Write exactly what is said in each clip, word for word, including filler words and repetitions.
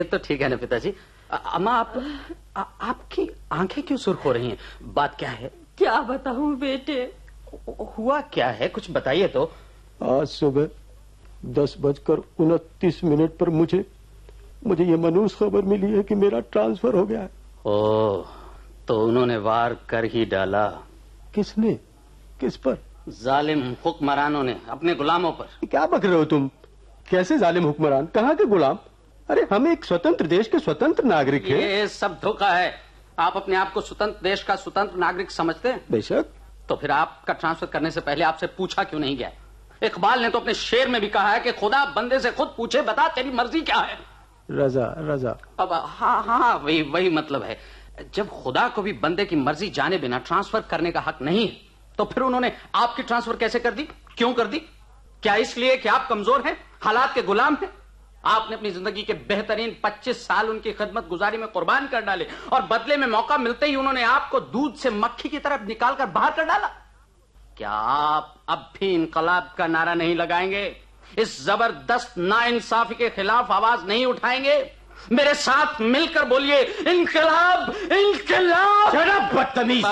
तो ठीक है ना पिताजी। अम्मा आप आ, आपकी आंखें क्यों सुर्ख हो रही हैं? बात क्या है? क्या बताऊं बेटे, हुआ क्या है, कुछ बताइए तो। आज सुबह दस बजकर उनतीस मिनट पर मुझे मुझे ये मनूस खबर मिली है कि मेरा ट्रांसफर हो गया है। ओह, तो उन्होंने वार कर ही डाला। किसने? किस पर? जालिम हुक्मरानों ने अपने गुलामों पर। क्या बक रहे हो तुम? कैसे जालिम हुक्मरान? कहाँ के गुलाम? अरे हम एक स्वतंत्र देश के स्वतंत्र नागरिक हैं। ये सब धोखा है। आप अपने आप को स्वतंत्र देश का स्वतंत्र नागरिक समझते हैं? बेशक। तो फिर आपका ट्रांसफर करने से पहले आपसे पूछा क्यों नहीं गया? इकबाल ने तो अपने शेर में भी कहा है कि खुदा बंदे से खुद पूछे, बता तेरी मर्जी क्या है। रजा रजा। अब हाँ हाँ वही वही मतलब है। जब खुदा को भी बंदे की मर्जी जाने बिना ट्रांसफर करने का हक नहीं है, तो फिर उन्होंने आपकी ट्रांसफर कैसे कर दी? क्यों कर दी? क्या इसलिए कि आप कमजोर हैं, हालात के गुलाम हैं? आपने अपनी जिंदगी के बेहतरीन पच्चीस साल उनकी खिदमत गुजारी में कुर्बान कर डाले और बदले में मौका मिलते ही उन्होंने आपको दूध से मक्खी की तरफ निकाल कर बाहर कर डाला। क्या आप अब भी इनकलाब का नारा नहीं लगाएंगे? इस जबरदस्त नाइंसाफी के खिलाफ आवाज नहीं उठाएंगे? मेरे साथ मिलकर बोलिए, इनकलाब, इनकलाब। बदतमीज।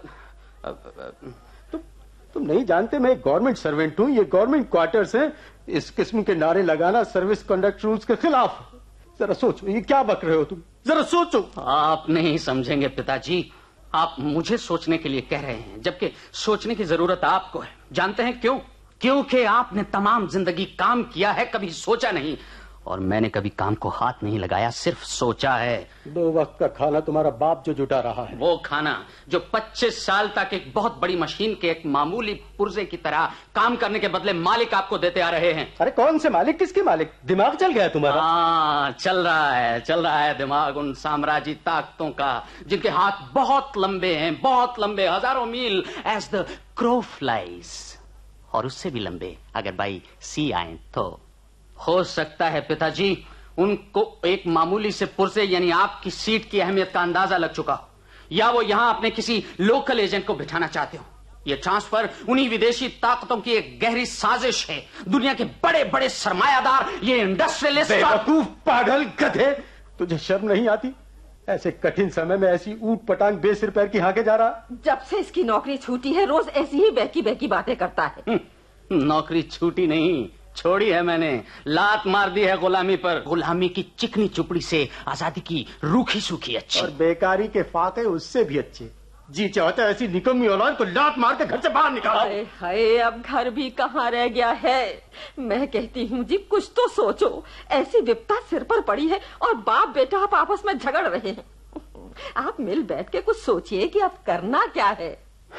तुम तुम नहीं जानते मैं एक गवर्नमेंट सर्वेंट हूँ। ये गवर्नमेंट क्वार्टर्स हैं। इस किस्म के नारे लगाना सर्विस कंडक्ट रूल्स के खिलाफ। जरा सोचो, ये क्या बक रहे हो तुम? जरा सोचो। आप नहीं समझेंगे पिताजी। आप मुझे सोचने के लिए कह रहे हैं, जबकि सोचने की जरूरत आपको है। जानते हैं क्यों? क्योंकि आपने तमाम जिंदगी काम किया है, कभी सोचा नहीं। और मैंने कभी काम को हाथ नहीं लगाया, सिर्फ सोचा है। दो वक्त का खाना तुम्हारा बाप जो जुटा रहा है, वो खाना जो पच्चीस साल तक एक बहुत बड़ी मशीन के एक मामूली पुर्जे की तरह काम करने के बदले मालिक आपको देते आ रहे हैं। अरे कौन से मालिक? किसके मालिक? दिमाग चल गया तुम्हारा? हाँ, चल रहा है, चल रहा है दिमाग उन साम्राज्य ताकतों का जिनके हाथ बहुत लंबे हैं, बहुत लंबे, हजारों मील, एज द क्रो फ्लाइज, और उससे भी लंबे अगर बाई सी आए तो। हो सकता है पिताजी उनको एक मामूली से पुर्जे यानी आपकी सीट की अहमियत का अंदाजा लग चुका हो, या वो यहां अपने किसी लोकल एजेंट को बिठाना चाहते हो। ये ट्रांसफर उन्हीं विदेशी ताकतों की एक गहरी साजिश है। दुनिया के बड़े बड़े सरमायादार, ये इंडस्ट्रियलिस्ट। बेवकूफ, पागल, गधे, तुझे शर्म नहीं आती? ऐसे कठिन समय में ऐसी ऊट पटांग बेसिर पैर की हाके जा रहा? जब से इसकी नौकरी छूटी है रोज ऐसी ही बहकी बहकी बातें करता है। नौकरी छूटी नहीं, छोड़ी है मैंने। लात मार दी है गुलामी पर। गुलामी की चिकनी चुपड़ी से आजादी की रूखी सूखी अच्छी, और बेकारी के फाके उससे भी अच्छे। जी चाहता है ऐसी निकम्मी औलाद को लात मार के घर से बाहर निकालो। हाय हाय, अब घर भी कहाँ रह गया है। मैं कहती हूँ जी कुछ तो सोचो। ऐसी विपदा सिर पर पड़ी है और बाप बेटा आप आपस में झगड़ रहे हैं। आप मिल बैठ के कुछ सोचिए कि अब करना क्या है।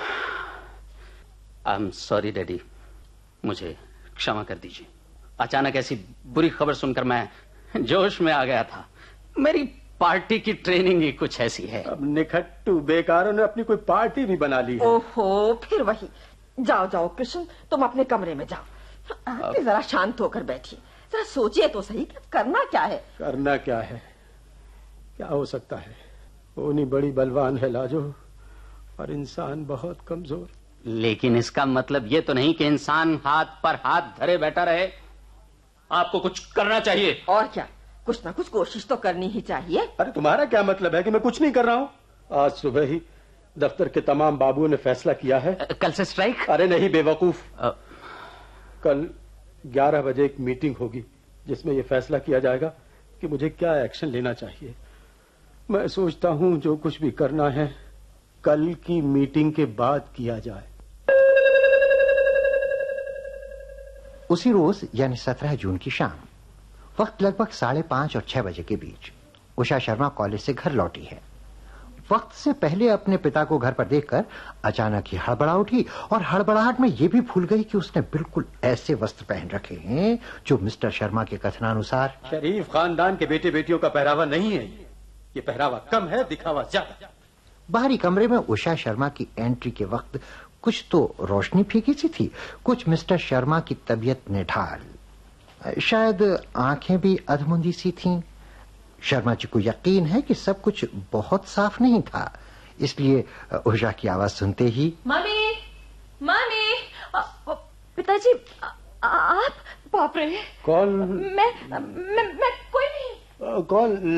आई एम सॉरी डैडी, मुझे क्षमा कर दीजिए। अचानक ऐसी बुरी खबर सुनकर मैं जोश में आ गया था। मेरी पार्टी की ट्रेनिंग ही कुछ ऐसी है। अब निखट्टू बेकारों ने अपनी कोई पार्टी भी बना ली है। ओहो, फिर वही। जाओ जाओ कृष्ण, तुम अपने कमरे में जाओ। आप जरा शांत होकर बैठिए, जरा सोचिए तो सही कि करना क्या है। करना क्या है? क्या हो सकता है? उन्हीं बड़ी बलवान है लाजो, और इंसान बहुत कमजोर। लेकिन इसका मतलब ये तो नहीं कि इंसान हाथ पर हाथ धरे बैठा रहे। आपको कुछ करना चाहिए। और क्या, कुछ ना कुछ कोशिश तो करनी ही चाहिए। अरे तुम्हारा क्या मतलब है कि मैं कुछ नहीं कर रहा हूँ? आज सुबह ही दफ्तर के तमाम बाबुओं ने फैसला किया है। कल से स्ट्राइक? अरे नहीं बेवकूफ, कल ग्यारह बजे एक मीटिंग होगी जिसमें यह फैसला किया जाएगा कि मुझे क्या एक्शन लेना चाहिए। मैं सोचता हूँ जो कुछ भी करना है कल की मीटिंग के बाद किया जाए। उसी रोज यानी सत्रह जून की शाम, वक्त लगभग साढ़े पांच और छह बजे के बीच, उषा शर्मा कॉलेज से घर लौटी है। वक्त से पहले अपने पिता को घर पर देखकर अचानक ही हड़बड़ा उठी और हड़बड़ाहट में यह भी भूल गई कि उसने बिल्कुल ऐसे वस्त्र पहन रखे हैं जो मिस्टर शर्मा के कथनानुसार शरीफ खानदान के बेटे बेटियों का पहरावा नहीं है। ये पहरावा कम है, दिखावा ज्यादा। बाहरी कमरे में उषा शर्मा की एंट्री के वक्त कुछ तो रोशनी फीकी सी थी, कुछ मिस्टर शर्मा की तबीयत निढाल, शायद आंखें भी अधमुंदी सी थीं। शर्मा जी को यकीन है कि सब कुछ बहुत साफ नहीं था, इसलिए उषा की आवाज सुनते ही मम्मी, मम्मी, पिताजी, आप? बाप रे! कौन? मैं, मैं, मैं कोई नहीं। कौन